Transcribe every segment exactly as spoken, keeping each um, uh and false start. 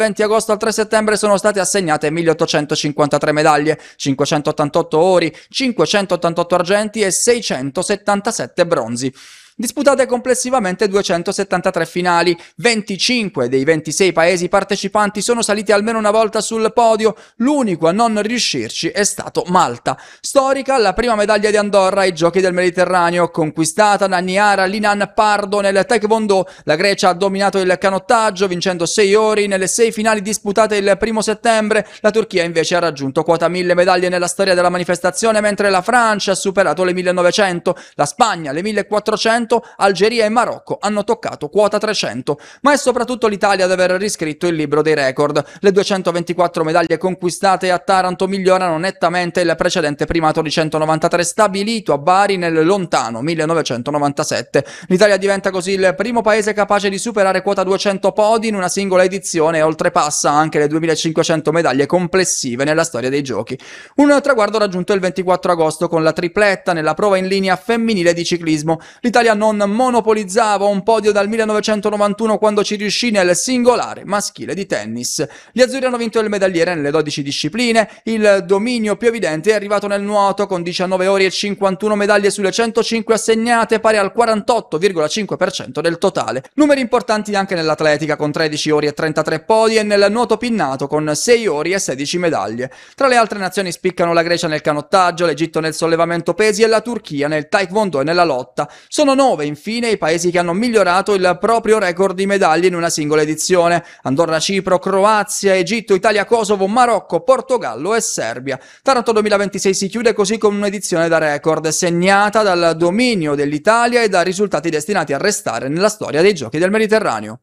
venti agosto al tre settembre sono state assegnate milleottocentocinquantatré medaglie, cinquecentottantotto ori, cinquecentottantotto argenti e seicentosettantasette bronzi. Disputate complessivamente duecentosettantatré finali, venticinque dei ventisei paesi partecipanti sono saliti almeno una volta sul podio, l'unico a non riuscirci è stato Malta. Storica la prima medaglia di Andorra ai Giochi del Mediterraneo, conquistata da Niara Linan Pardo nel Taekwondo. La Grecia ha dominato il canottaggio vincendo sei ori nelle sei finali disputate il primo settembre, la Turchia invece ha raggiunto quota mille medaglie nella storia della manifestazione, mentre la Francia ha superato le millenovecento, la Spagna le millequattrocento, Algeria e Marocco hanno toccato quota trecento, ma è soprattutto l'Italia ad aver riscritto il libro dei record. Le duecentoventiquattro medaglie conquistate a Taranto migliorano nettamente il precedente primato di centonovantatré stabilito a Bari nel lontano millenovecentonovantasette. L'Italia diventa così il primo paese capace di superare quota duecento podi in una singola edizione e oltrepassa anche le duemilacinquecento medaglie complessive nella storia dei giochi. Un traguardo raggiunto il ventiquattro agosto con la tripletta nella prova in linea femminile di ciclismo. L'Italia non monopolizzava un podio dal millenovecentonovantuno, quando ci riuscì nel singolare maschile di tennis. Gli azzurri hanno vinto il medagliere nelle dodici discipline, il dominio più evidente è arrivato nel nuoto con diciannove ori e cinquantuno medaglie sulle centocinque assegnate, pari al quarantotto virgola cinque per cento del totale. Numeri importanti anche nell'atletica con tredici ori e trentatré podi e nel nuoto pinnato con sei ori e sedici medaglie. Tra le altre nazioni spiccano la Grecia nel canottaggio, l'Egitto nel sollevamento pesi e la Turchia nel taekwondo e nella lotta. Sono nove infine i paesi che hanno migliorato il proprio record di medaglie in una singola edizione: Andorra, Cipro, Croazia, Egitto, Italia, Kosovo, Marocco, Portogallo e Serbia. Taranto duemilaventisei si chiude così con un'edizione da record, segnata dal dominio dell'Italia e da risultati destinati a restare nella storia dei Giochi del Mediterraneo.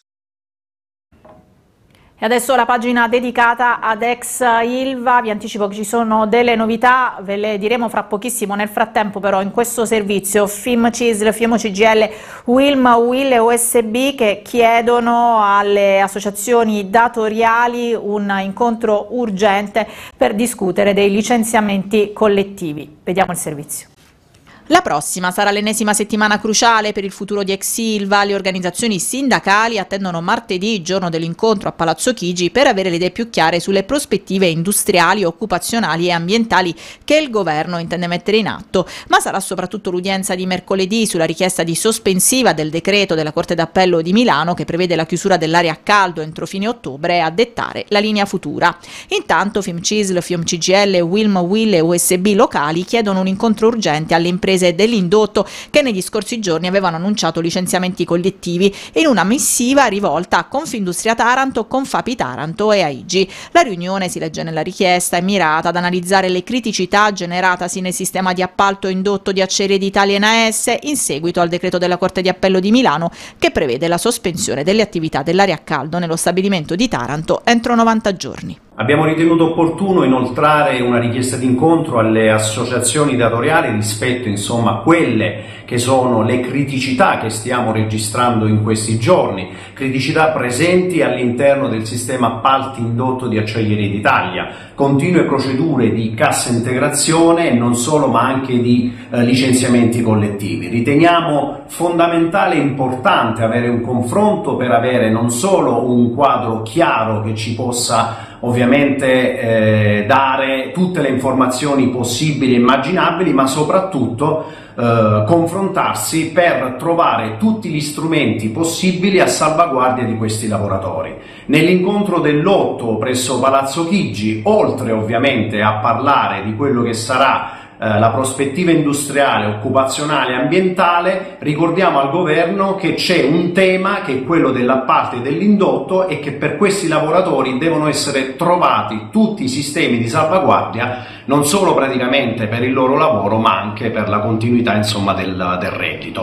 E adesso la pagina dedicata ad ex Ilva. Vi anticipo che ci sono delle novità, ve le diremo fra pochissimo. Nel frattempo però in questo servizio FIMCISL, FIOMCGL, WILM, UIL e O S B che chiedono alle associazioni datoriali un incontro urgente per discutere dei licenziamenti collettivi. Vediamo il servizio. La prossima sarà l'ennesima settimana cruciale per il futuro di ex Ilva. Le organizzazioni sindacali attendono martedì, giorno dell'incontro a Palazzo Chigi, per avere le idee più chiare sulle prospettive industriali, occupazionali e ambientali che il governo intende mettere in atto. Ma sarà soprattutto l'udienza di mercoledì sulla richiesta di sospensiva del decreto della Corte d'Appello di Milano che prevede la chiusura dell'area a caldo entro fine ottobre a dettare la linea futura. Intanto FIMCISL, FIOMCGL, WILM, UIL e O S B locali chiedono un incontro urgente alle imprese dell'indotto che negli scorsi giorni avevano annunciato licenziamenti collettivi in una missiva rivolta a Confindustria Taranto, Confapi Taranto e A I G I. La riunione, si legge nella richiesta, è mirata ad analizzare le criticità generatasi nel sistema di appalto indotto di Acciaierie d'Italia N A S in seguito al decreto della Corte di Appello di Milano che prevede la sospensione delle attività dell'area a caldo nello stabilimento di Taranto entro novanta giorni. Abbiamo ritenuto opportuno inoltrare una richiesta d'incontro alle associazioni datoriali rispetto insomma a quelle che sono le criticità che stiamo registrando in questi giorni, criticità presenti all'interno del sistema appalti indotto di Acciaierie d'Italia, continue procedure di cassa integrazione e non solo ma anche di eh, licenziamenti collettivi. Riteniamo fondamentale e importante avere un confronto per avere non solo un quadro chiaro che ci possa ovviamente eh, dare tutte le informazioni possibili e immaginabili, ma soprattutto eh, confrontarsi per trovare tutti gli strumenti possibili a salvaguardia di questi lavoratori. Nell'incontro dell'otto presso Palazzo Chigi, oltre ovviamente a parlare di quello che sarà la prospettiva industriale, occupazionale e ambientale, ricordiamo al governo che c'è un tema che è quello dell'appalto e dell'indotto e che per questi lavoratori devono essere trovati tutti i sistemi di salvaguardia, non solo praticamente per il loro lavoro ma anche per la continuità insomma del, del reddito.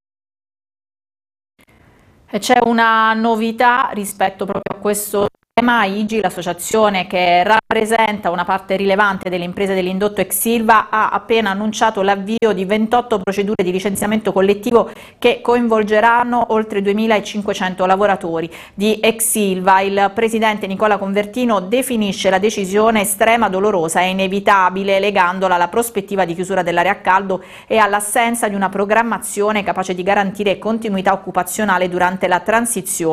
E c'è una novità rispetto proprio a questo tema. I G I, l'associazione che rappresenta una parte rilevante delle imprese dell'indotto ex Ilva, ha appena annunciato l'avvio di ventotto procedure di licenziamento collettivo che coinvolgeranno oltre duemilacinquecento lavoratori di ex Ilva. Il presidente Nicola Convertino definisce la decisione estrema, dolorosa e inevitabile, legandola alla prospettiva di chiusura dell'area a caldo e all'assenza di una programmazione capace di garantire continuità occupazionale durante la transizione